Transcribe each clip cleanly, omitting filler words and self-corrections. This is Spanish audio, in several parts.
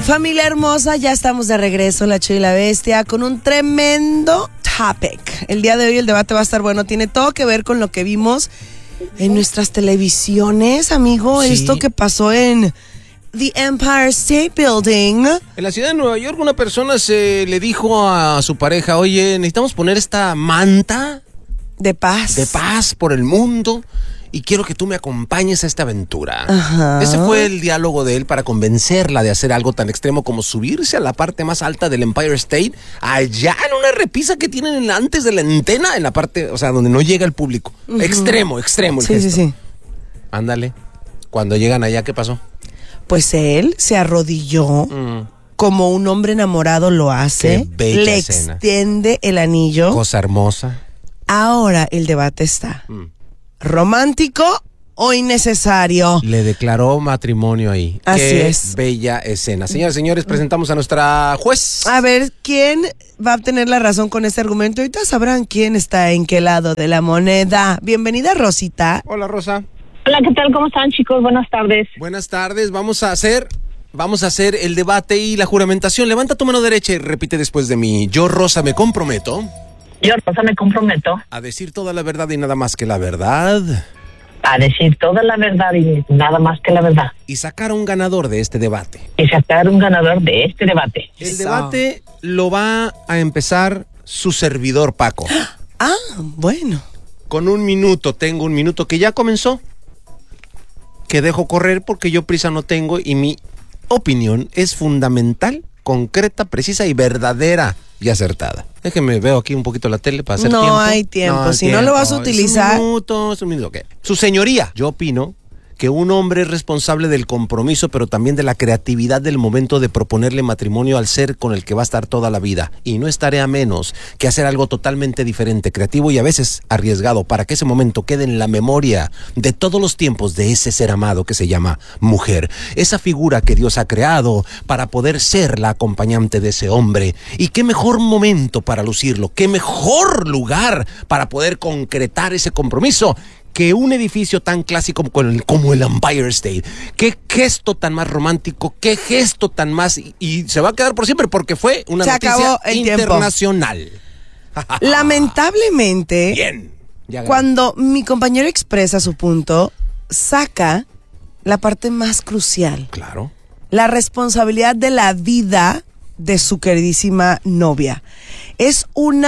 Familia hermosa, ya estamos de regreso, La Chuy y la Bestia, con un tremendo topic. El día de hoy el debate va a estar bueno, tiene todo que ver con lo que vimos en nuestras televisiones, amigo. Sí. Esto que pasó en The Empire State Building. En la ciudad de Nueva York, una persona le dijo a su pareja, oye, necesitamos poner esta manta de paz por el mundo y quiero que tú me acompañes a esta aventura. Ajá. Ese fue el diálogo de él para convencerla de hacer algo tan extremo como subirse a la parte más alta del Empire State, allá en una repisa que tienen antes de la antena, en la parte, o sea, donde no llega el público. Uh-huh. Extremo el gesto. Sí. Ándale. Cuando llegan allá, ¿qué pasó? Pues él se arrodilló como un hombre enamorado lo hace. Qué bella le escena. Extiende el anillo. Cosa hermosa. Ahora el debate está. ¿Romántico o innecesario? Le declaró matrimonio ahí. Así Qué es. bella escena. Señoras y señores, presentamos a nuestra juez. A ver, ¿quién va a tener la razón con este argumento? Ahorita sabrán quién está en qué lado de la moneda. Bienvenida, Rosita. Hola, Rosa. Hola, ¿qué tal? ¿Cómo están, chicos? Buenas tardes. Buenas tardes. Vamos a hacer el debate y la juramentación. Levanta tu mano derecha y repite después de mí. Yo, Rosa, me comprometo. Yo, Rosa, me comprometo a decir toda la verdad y nada más que la verdad. A decir toda la verdad y nada más que la verdad. Y sacar a un ganador de este debate. El debate. El debate lo va a empezar su servidor, Paco. Ah, bueno. Con tengo un minuto que ya comenzó, que dejo correr porque yo prisa no tengo y mi opinión es fundamental, concreta, precisa y verdadera y acertada. Déjeme, veo aquí un poquito la tele para hacer tiempo. No hay tiempo, si no lo vas a utilizar. Es un minuto, ¿qué? Su señoría, yo opino que un hombre es responsable del compromiso, pero también de la creatividad del momento de proponerle matrimonio al ser con el que va a estar toda la vida. Y no es tarea menos que hacer algo totalmente diferente, creativo y a veces arriesgado para que ese momento quede en la memoria de todos los tiempos de ese ser amado que se llama mujer. Esa figura que Dios ha creado para poder ser la acompañante de ese hombre. Y qué mejor momento para lucirlo, qué mejor lugar para poder concretar ese compromiso que un edificio tan clásico como el Empire State. Qué gesto tan más romántico, qué gesto tan más... Y se va a quedar por siempre porque fue una noticia internacional. Lamentablemente, bien, cuando mi compañero expresa su punto, saca la parte más crucial. Claro. La responsabilidad de la vida de su queridísima novia. Es un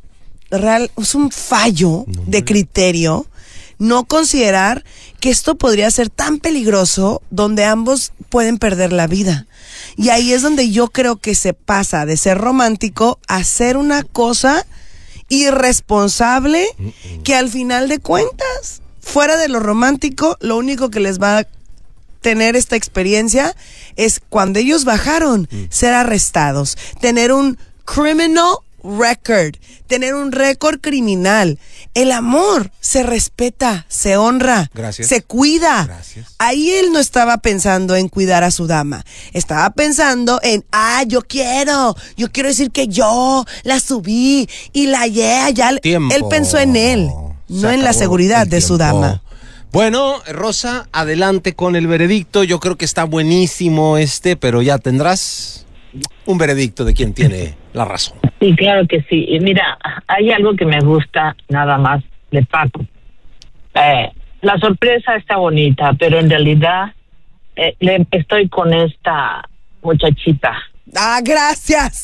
fallo de criterio no considerar que esto podría ser tan peligroso donde ambos pueden perder la vida. Y ahí es donde yo creo que se pasa de ser romántico a ser una cosa irresponsable que al final de cuentas, fuera de lo romántico, lo único que les va a tener esta experiencia es cuando ellos bajaron, ser arrestados, tener un criminal record, tener un récord criminal. El amor se respeta, se honra, se cuida. Gracias. Ahí él no estaba pensando en cuidar a su dama, estaba pensando en, yo quiero decir que yo la subí y la ya. Tiempo. Él pensó en él, no en la seguridad de su dama. Bueno, Rosa, adelante con el veredicto. Yo creo que está buenísimo pero ya tendrás un veredicto de quien tiene la razón. Sí, claro que sí. Y mira, hay algo que me gusta nada más de Paco. La sorpresa está bonita, pero en realidad estoy con esta muchachita. Gracias.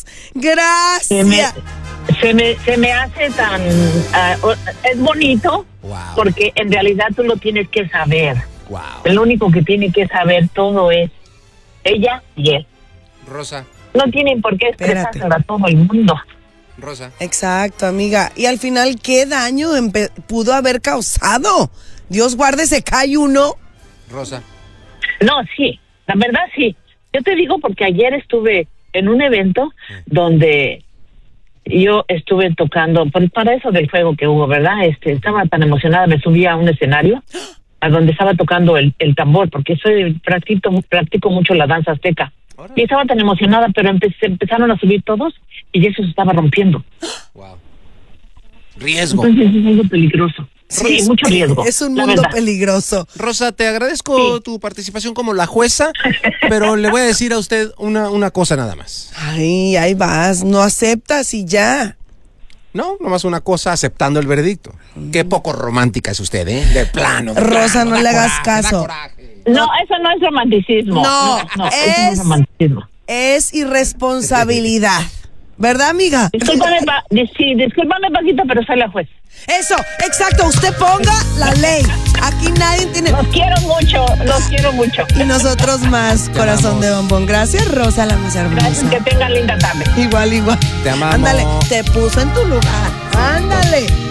Se me hace tan... es bonito, porque en realidad tú lo tienes que saber. Wow. El único que tiene que saber todo es ella y él. Rosa. No tienen por qué expresárselo a todo el mundo. Rosa. Exacto, amiga. Y al final, ¿qué daño pudo haber causado? Dios guarde, se cae uno. Rosa. No, sí, la verdad sí. Yo te digo porque ayer estuve en un evento donde yo estuve tocando, para eso del juego que hubo, ¿verdad? Estaba tan emocionada, me subí a un escenario a donde estaba tocando el tambor, porque practico mucho la danza azteca. Y estaba tan emocionada, pero empezaron a subir todos y eso se estaba rompiendo. Wow. Riesgo. Entonces es algo peligroso. Sí, mucho riesgo. Es un la mundo verdad. peligroso. Rosa, te agradezco tu participación como la jueza, pero le voy a decir a usted una cosa nada más. Ay, ahí vas, no aceptas y ya. No, nomás una cosa, aceptando el veredicto. Qué poco romántica es usted, ¿eh? De plano. Rosa, no da le hagas coraje, da caso. coraje. No, eso no es romanticismo. No, eso no es- es romanticismo. Es irresponsabilidad. ¿Verdad, amiga? Discúlpame, discúlpame, Paquito, pero soy la juez. Eso, exacto. Usted ponga la ley. Aquí nadie tiene... Los quiero mucho. Y nosotros más, corazón de bombón. Gracias, Rosa, la más hermosa. Gracias, que tengan linda tarde. Igual. Te amamos. Ándale, te puso en tu lugar. Ándale.